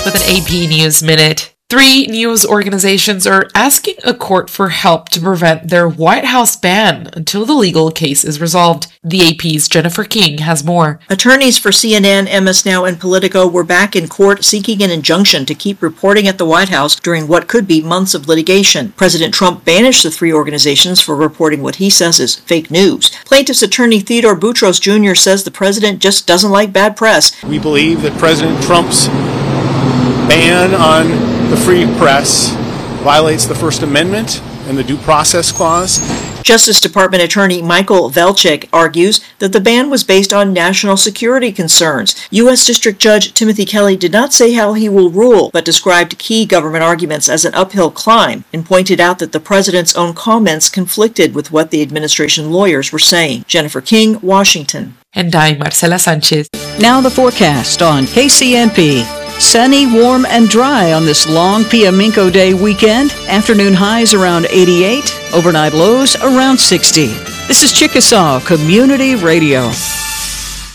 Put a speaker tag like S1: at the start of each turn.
S1: With an AP News Minute. 3 news organizations are asking a court for help to prevent their White House ban until the legal case is resolved. The AP's Jennifer King has more.
S2: Attorneys for CNN, MS Now, and Politico were back in court seeking an injunction to keep reporting at the White House during what could be months of litigation. President Trump banished the 3 organizations for reporting what he says is fake news. Plaintiff's attorney Theodore Boutros Jr. says the president just doesn't like bad press.
S3: We believe that President Trump's ban on the free press violates the First Amendment and the Due Process Clause.
S2: Justice Department Attorney Michael Velchik argues that the ban was based on national security concerns. U.S. District Judge Timothy Kelly did not say how he will rule, but described key government arguments as an uphill climb and pointed out that the president's own comments conflicted with what the administration lawyers were saying. Jennifer King, Washington.
S1: And I'm Marcela Sanchez.
S4: Now the forecast on KCNP. Sunny, warm, and dry on this long Piaminco Day weekend. Afternoon highs around 88, overnight lows around 60. This is Chickasaw Community Radio.